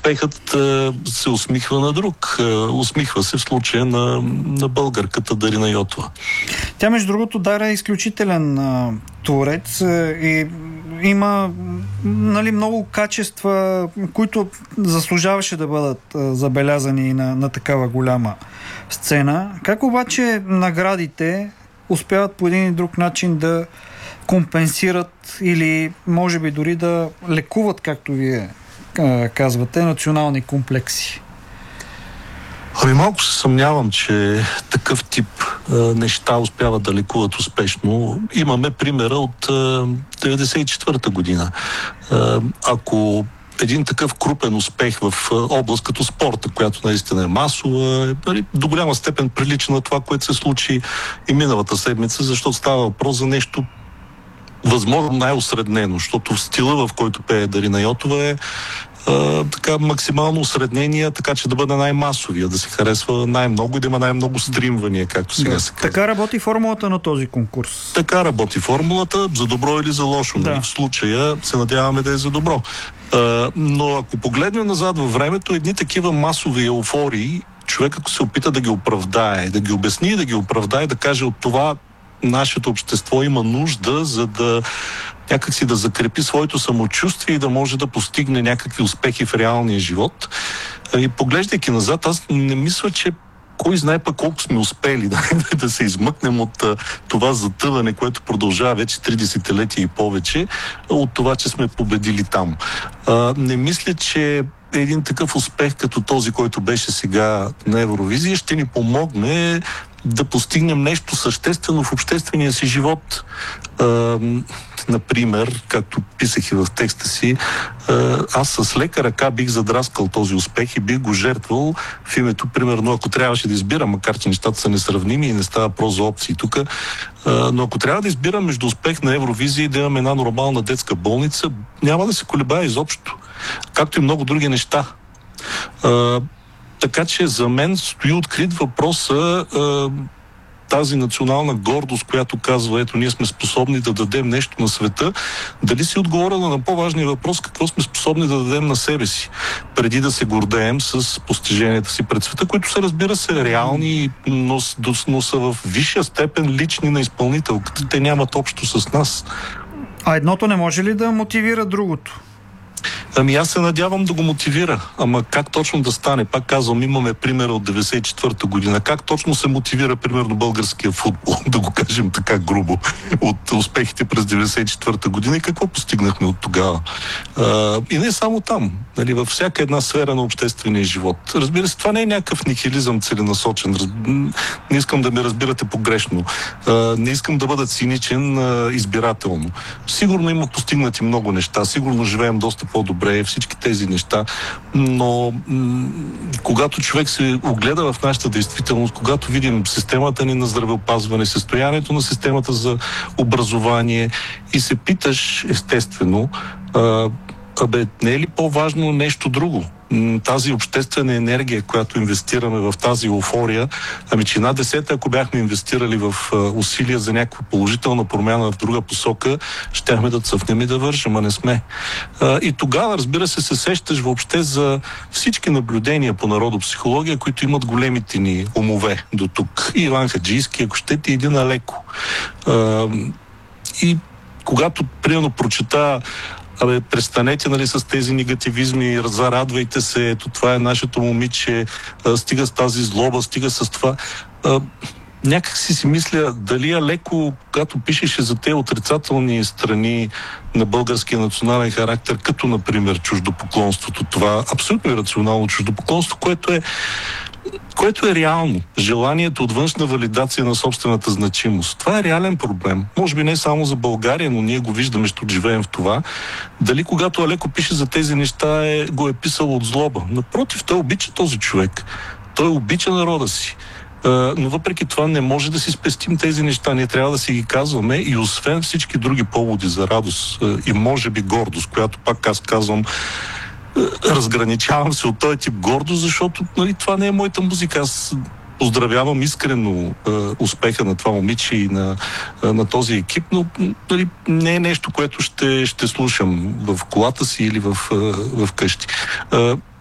успехът се усмихва на друг. Усмихва се в случая на българката Дарина Йотова. Тя, между другото, Дара е изключителен творец и има много качества, които заслужаваше да бъдат забелязани на такава голяма сцена. Как обаче наградите успяват по един и друг начин да компенсират или може би дори да лекуват, както вие казвате, национални комплекси? Малко се съмнявам, че такъв тип неща успяват да лекуват успешно. Имаме примера от 1994 година. Ако един такъв крупен успех в област като спорта, която наистина е масова, до голяма степен прилича на това, което се случи и миналата седмица, защото става въпрос за нещо възможно най-осреднено, защото в стила, в който пее Дарина Йотова е така максимално усреднение, така че да бъде най-масовия, да се харесва най-много и да има най-много стримвания, както сега се казва. Така работи формулата на този конкурс. Така работи формулата, за добро или за лошо. Да. В случая се надяваме да е за добро. Но ако погледнем назад във времето, едни такива масови еуфории, човек ако се опита да ги оправдае, да ги обясни, да ги оправдае, да каже от това нашето общество има нужда, за да някакси да закрепи своето самочувствие и да може да постигне някакви успехи в реалния живот. И поглеждайки назад, аз не мисля, че кой знае пък колко сме успели да се измъкнем от това затъване, което продължава вече 3 десетилетия и повече, от това, че сме победили там. Не мисля, че един такъв успех като този, който беше сега на Евровизия, ще ни помогне да постигнем нещо съществено в обществения си живот. Например, както писах и в текста си, аз с лека ръка бих задраскал този успех и бих го жертвал в името, примерно, ако трябваше да избирам, макар че нещата са несравними и не става въпрос за опции тук, но ако трябва да избирам между успех на Евровизия и да имам една нормална детска болница, няма да се колебая изобщо. Както и много други неща. Така че за мен стои открит въпроса тази национална гордост, която казва, ето, ние сме способни да дадем нещо на света, дали си отговорила на по-важния въпрос, какво сме способни да дадем на себе си, преди да се гордеем с постиженията си пред света, които са, разбира се, реални, но са в висша степен лични на изпълнителката. Те нямат общо с нас. А едното не може ли да мотивира другото? Аз се надявам да го мотивира. Ама как точно да стане? Пак казвам, имаме примера от 1994 година. Как точно се мотивира, примерно, българския футбол, да го кажем така грубо, от успехите през 1994 година и какво постигнахме от тогава? И не само там, във всяка една сфера на обществения живот. Разбира се, това не е някакъв нихилизъм целенасочен. Не искам да ме разбирате погрешно. Не искам да бъда циничен избирателно. Сигурно има постигнати много неща. Сигурно живеем доста по-добре, всички тези неща, но когато човек се огледа в нашата действителност, когато видим системата ни на здравеопазване, състоянието на системата за образование и се питаш, естествено, не е ли по-важно нещо друго? Тази обществена енергия, която инвестираме в тази еуфория, че една десета, ако бяхме инвестирали в усилия за някаква положителна промяна в друга посока, щяхме да цъфнем и да вършим, а не сме. И тогава, разбира се сещаш въобще за всички наблюдения по народопсихология, които имат големите ни умове до тук. И Иван Хаджийски, ако щете, един Алеко. И когато, примерно, прочета престанете с тези негативизми, зарадвайте се, ето това е нашето момиче, стига с тази злоба, стига с това. Някак си мисля, дали Алеко, когато пишеше за тези отрицателни страни на българския национален характер, като, например, чуждопоклонството, това абсолютно ирационално чуждопоклонство, което е реално. Желанието от външна валидация на собствената значимост. Това е реален проблем. Може би не само за България, но ние го виждаме, защото живеем в това. Дали когато Алеко пише за тези неща, го е писал от злоба? Напротив, той обича този човек. Той обича народа си. Но въпреки това не може да си спестим тези неща. Ние трябва да си ги казваме и освен всички други поводи за радост и може би гордост, която пак аз казвам, разграничавам се от този тип гордост, защото това не е моята музика. Аз поздравявам искрено успеха на това момиче и на този екип, но не е нещо, което ще слушам в колата си или в къщи.